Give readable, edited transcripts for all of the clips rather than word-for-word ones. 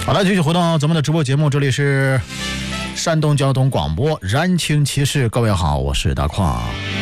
好了，继续回到咱们的直播节目，这里是山东交通广播燃情骑士，各位好，我是大矿。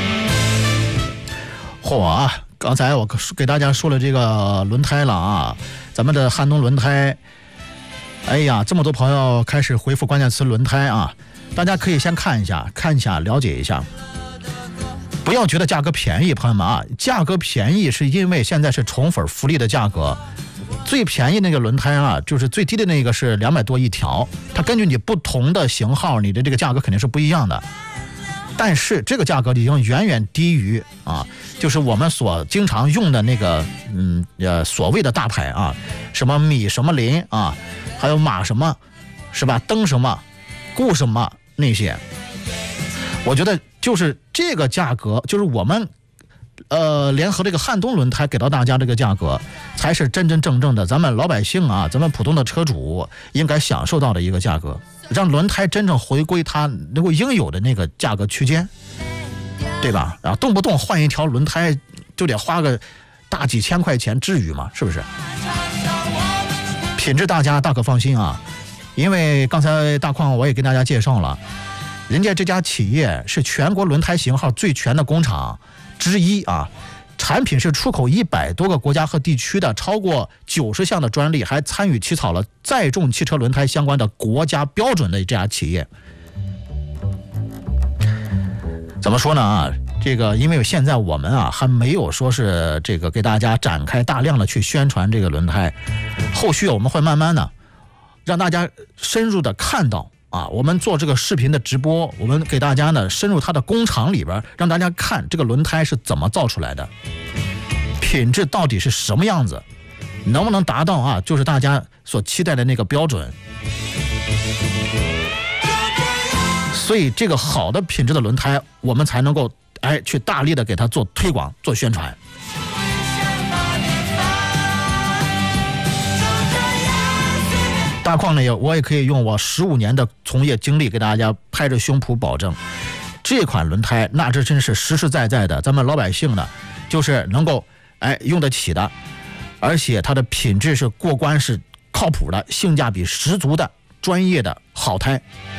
刚才我给大家说了这个轮胎了啊，咱们的汉东轮胎，哎呀，这么多朋友开始回复关键词轮胎啊，大家可以先看一下，了解一下，不要觉得价格便宜，朋友们啊，价格便宜是因为现在是宠粉福利的价格。最便宜那个轮胎啊，就是最低的那个是200多一条，它根据你不同的型号，你的这个价格肯定是不一样的。但是这个价格已经远远低于啊，就是我们所经常用的那个所谓的大牌啊，什么米什么林啊，还有马什么，是吧？登什么，固什么那些，我觉得就是这个价格，就是我们。联合这个汉东轮胎给到大家这个价格，才是真真正正的咱们老百姓啊，咱们普通的车主应该享受到的一个价格，让轮胎真正回归它能够应有的那个价格区间，对吧？然后动不动换一条轮胎就得花个大几千块钱，至于吗？是不是？品质大家大可放心啊，因为刚才大矿我也跟大家介绍了，人家这家企业是全国轮胎型号最全的工厂之一啊，产品是出口100多个国家和地区的，超过90项的专利，还参与起草了载重汽车轮胎相关的国家标准的这家企业。怎么说呢啊？这个因为现在我们啊还没有说是这个给大家展开大量的去宣传这个轮胎，后续我们会慢慢的让大家深入的看到。啊，我们做这个视频的直播，我们给大家呢深入它的工厂里边，让大家看这个轮胎是怎么造出来的，品质到底是什么样子，能不能达到啊，就是大家所期待的那个标准。所以这个好的品质的轮胎，我们才能够去大力的给它做推广、做宣传。大矿呢，我也可以用我15年的从业经历给大家拍着胸脯保证，这款轮胎那这真是实实在在的，咱们老百姓呢，就是能够用得起的，而且它的品质是过关，是靠谱的，性价比十足的专业的好胎。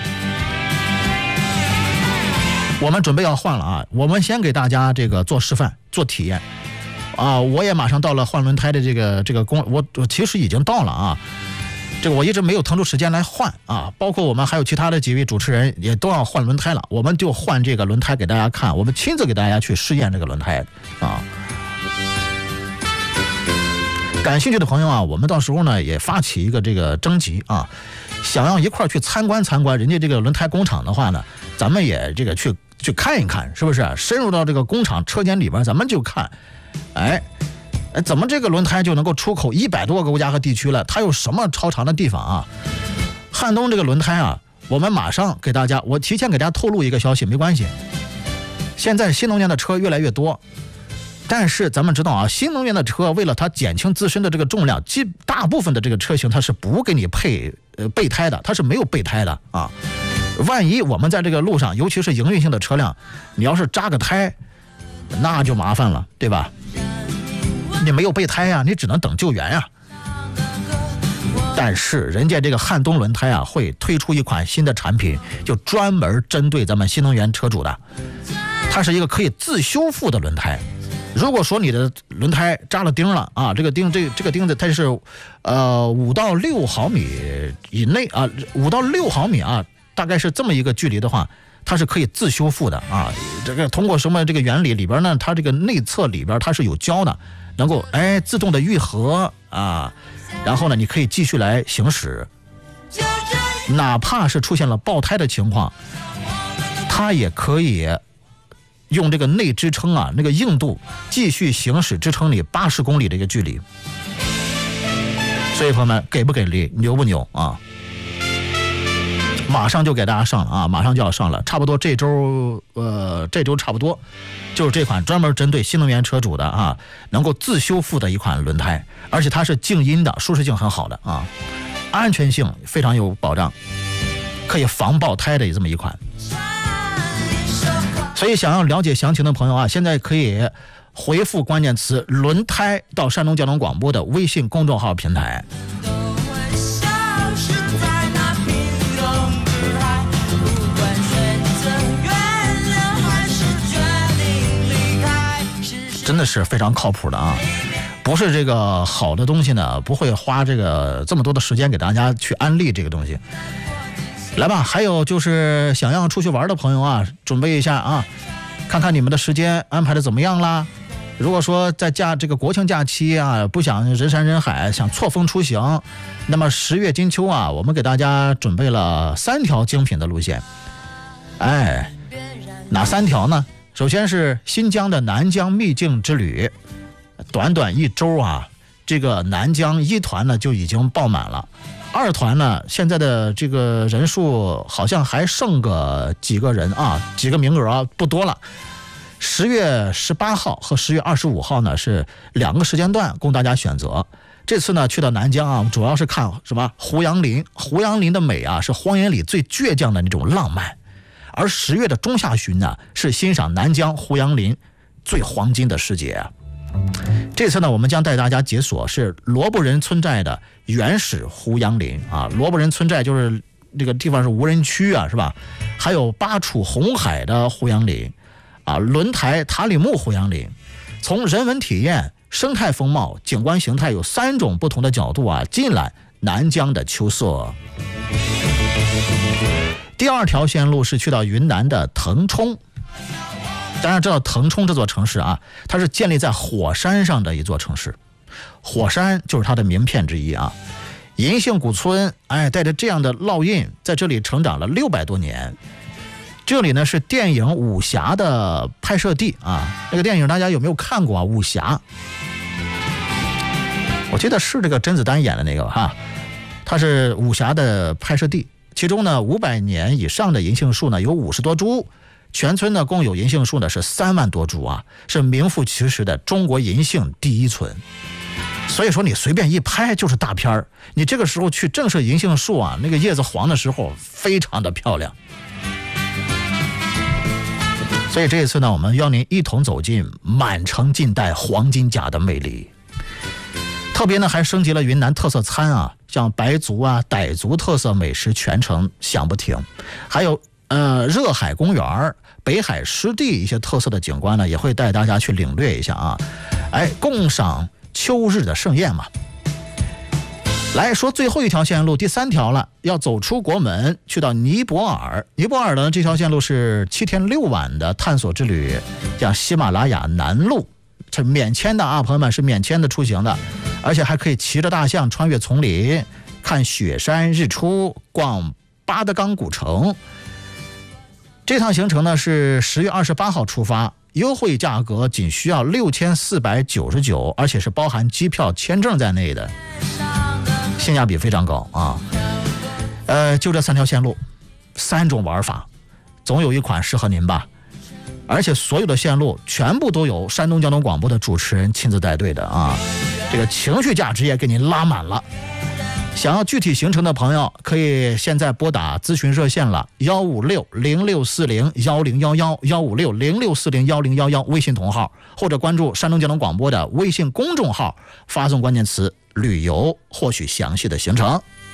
我们准备要换了啊，我们先给大家这个做示范、做体验啊，我也马上到了换轮胎的这个我其实已经到了啊。这个我一直没有腾出时间来换啊，包括我们还有其他的几位主持人也都要换轮胎了，我们就换这个轮胎给大家看，我们亲自给大家去试验这个轮胎啊。感兴趣的朋友啊，我们到时候呢也发起一个这个征集啊，想要一块去参观人家这个轮胎工厂的话呢，咱们也这个去看一看，是不是？深入到这个工厂车间里边，咱们就看，怎么这个轮胎就能够出口100多个国家和地区了？它有什么超长的地方啊？汉东这个轮胎啊，我们马上给大家，我提前给大家透露一个消息，没关系。现在新能源的车越来越多，但是咱们知道啊，新能源的车为了它减轻自身的这个重量，大部分的这个车型它是不给你配备胎的，它是没有备胎的啊。万一我们在这个路上，尤其是营运性的车辆，你要是扎个胎，那就麻烦了，对吧？你没有备胎啊，你只能等救援啊。但是人家这个汉东轮胎啊，会推出一款新的产品，就专门针对咱们新能源车主的。它是一个可以自修复的轮胎。如果说你的轮胎扎了钉了啊，这个钉子它是5到6毫米以内啊，5到6毫米啊，大概是这么一个距离的话，它是可以自修复的啊。这个通过什么这个原理里边呢？它这个内侧里边它是有胶的。能够自动的愈合啊，然后呢，你可以继续来行驶，哪怕是出现了爆胎的情况，它也可以用这个内支撑啊，那个硬度继续行驶，支撑你80公里的一个距离。所以朋友们，给不给力，牛不牛啊？马上就给大家上了啊，马上就要上了，差不多这周差不多就是这款专门针对新能源车主的啊，能够自修复的一款轮胎，而且它是静音的，舒适性很好的啊，安全性非常有保障，可以防爆胎的这么一款。所以想要了解详情的朋友啊，现在可以回复关键词轮胎到山东交通广播的微信公众号平台。 真的是非常靠谱的啊。不是这个好的东西呢，不会花这么多的时间给大家去安利这个东西。来吧，还有就是想要出去玩的朋友啊，准备一下啊，看看你们的时间安排的怎么样啦。如果说在这个国庆假期啊，不想人山人海，想错峰出行，那么10月金秋啊，我们给大家准备了3条精品的路线。哪3条呢？首先是新疆的南疆秘境之旅，短短1周啊，这个南疆1团呢就已经爆满了，2团呢现在的这个人数好像还剩个几个人啊，几个名额不多了。10月18号和10月25号呢是2个时间段供大家选择。这次呢去到南疆啊，主要是看什么胡杨林。胡杨林的美啊，是荒野里最倔强的那种浪漫。而10月的中下旬呢，是欣赏南疆胡杨林最黄金的时节。这次呢，我们将带大家解锁是罗布人村寨的原始胡杨林啊。罗布人村寨就是这个地方是无人区啊，是吧？还有巴楚红海的胡杨林啊，轮台塔里木胡杨林，从人文体验、生态风貌、景观形态有3种不同的角度啊，尽览南疆的秋色。第2条线路是去到云南的腾冲。大家知道腾冲这座城市啊，它是建立在火山上的一座城市，火山就是它的名片之一啊。银杏古村，带着这样的烙印，在这里成长了600多年。这里呢是电影《武侠》的拍摄地啊，这个电影大家有没有看过啊？武侠，我记得是这个甄子丹演的那个哈，它是武侠的拍摄地。其中呢，500年以上的银杏树呢有50多株，全村呢共有银杏树呢是3万多株啊，是名副其实的中国银杏第一村。所以说你随便一拍就是大片儿，你这个时候去正是银杏树啊，那个叶子黄的时候非常的漂亮。所以这一次呢，我们邀您一同走进满城尽带黄金甲的魅力。特别呢还升级了云南特色餐啊，像白族啊、傣族特色美食全程响不停，还有热海公园、北海湿地一些特色的景观呢，也会带大家去领略一下啊，共赏秋日的盛宴嘛。来说最后一条线路，第3条了，要走出国门，去到尼泊尔。尼泊尔呢这条线路是7天6晚的探索之旅，像喜马拉雅南路，这免签的啊，朋友们是免签的出行的，而且还可以骑着大象穿越丛林，看雪山日出，逛巴德冈古城。这趟行程呢是10月28号出发，优惠价格仅需要6499，而且是包含机票、签证在内的，性价比非常高啊。就这3条线路，3种玩法，总有一款适合您吧。而且所有的线路全部都有山东交通广播的主持人亲自带队的啊，这个情绪价值也给您拉满了。想要具体行程的朋友，可以现在拨打咨询热线了，15606401011，15606401011，微信同号，或者关注山东交通广播的微信公众号，发送关键词旅游获取详细的行程。